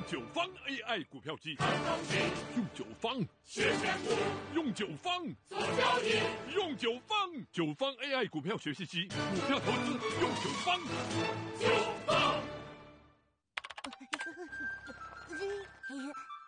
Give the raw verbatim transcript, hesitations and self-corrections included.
九方 A I 股票机， 看风景， 用九方学选股， 用九方做交易， 用九方九方 A I 股票学习机，股票投资用九方。 九方。